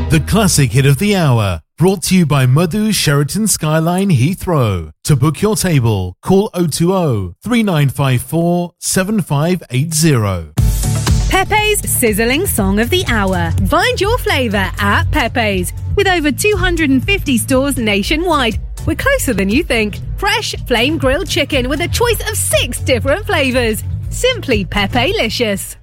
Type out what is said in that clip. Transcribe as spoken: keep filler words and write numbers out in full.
The classic hit of the hour, brought to you by Madhu Sheraton Skyline Heathrow. To book your table, call oh two oh, three nine five four, seven five eight oh. Pepe's Sizzling Song of the Hour. Find your flavour at Pepe's. With over two hundred fifty stores nationwide. We're closer than you think. Fresh flame grilled chicken with a choice of six different flavours. Simply Pepe-licious.